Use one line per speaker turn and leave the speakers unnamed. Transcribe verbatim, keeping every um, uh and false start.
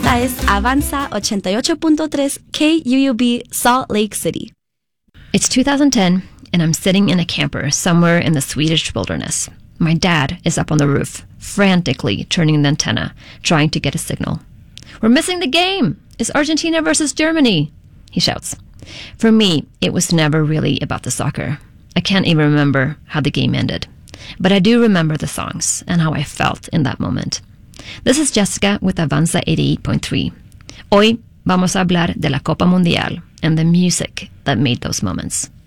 Esta es Avanza ochenta y ocho punto tres K U U B Salt Lake City.
It's two thousand ten, and I'm sitting in a camper somewhere in the Swedish wilderness. My dad is up on the roof, frantically turning the antenna, trying to get a signal. "We're missing the game! It's Argentina versus Germany!" he shouts. For me, it was never really about the soccer. I can't even remember how the game ended. But I do remember the songs and how I felt in that moment. This is Jessica with Avanza eighty-eight point three. Hoy vamos a hablar de la Copa Mundial and the music that made those moments.